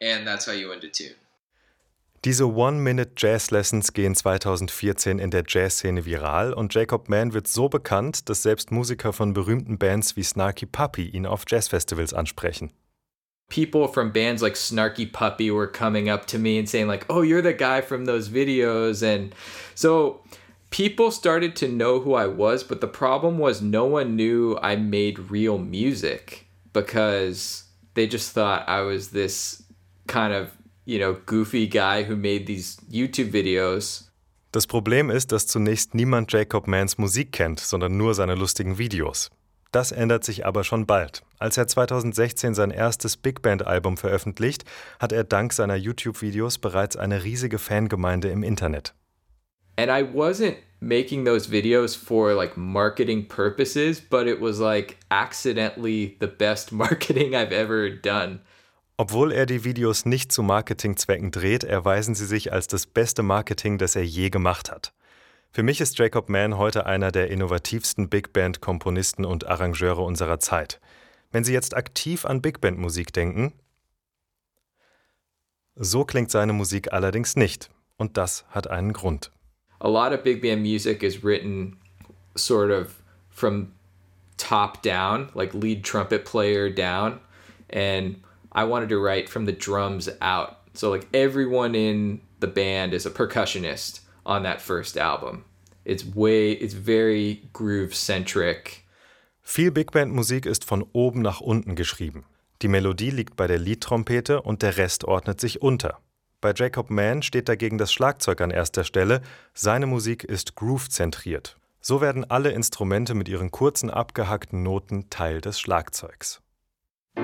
and that's how you went to tune. Diese One-Minute-Jazz-Lessons gehen 2014 in der Jazzszene viral und Jacob Mann wird so bekannt, dass selbst Musiker von berühmten Bands wie Snarky Puppy ihn auf Jazzfestivals ansprechen. People from bands like Snarky Puppy were coming up to me and saying like, oh, you're the guy from those videos. And so people started to know who I was, but the problem was no one knew I made real music because they just thought I was this kind of, goofy guy who made these YouTube videos. Das Problem ist, dass zunächst niemand Jacob Manns Musik kennt, sondern nur seine lustigen Videos. Das ändert sich aber schon bald. Als er 2016 sein erstes Big Band-Album veröffentlicht, hat er dank seiner YouTube-Videos bereits eine riesige Fangemeinde im Internet. And I wasn't making those videos for like marketing purposes, but it was like accidentally the best marketing I've ever done. Obwohl er die Videos nicht zu Marketingzwecken dreht, erweisen sie sich als das beste Marketing, das er je gemacht hat. Für mich ist Jacob Mann heute einer der innovativsten Big-Band-Komponisten und Arrangeure unserer Zeit. Wenn Sie jetzt aktiv an Big-Band-Musik denken, so klingt seine Musik allerdings nicht. Und das hat einen Grund. A lot of big band music is written sort of from top down, like lead trumpet player down. And I wanted to write from the drums out. So like everyone in the band is a percussionist on that first album. It's very groove-centric. Viel Big Band-Musik ist von oben nach unten geschrieben. Die Melodie liegt bei der Leadtrompete und der Rest ordnet sich unter. Bei Jacob Mann steht dagegen das Schlagzeug an erster Stelle. Seine Musik ist groove-zentriert. So werden alle Instrumente mit ihren kurzen, abgehackten Noten Teil des Schlagzeugs.